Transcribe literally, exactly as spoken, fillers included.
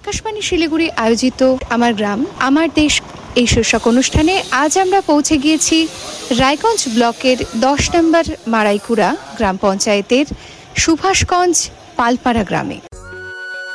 আকাশবাণী শিলিগুড়ি আয়োজিত আমার গ্রাম আমার দেশ এই শীর্ষক অনুষ্ঠানে আজ আমরা পৌঁছে গিয়েছি রায়গঞ্জ ব্লকের দশ নম্বর মারাইকুড়া গ্রাম পঞ্চায়েতের সুভাষগঞ্জ পালপাড়া গ্রামে।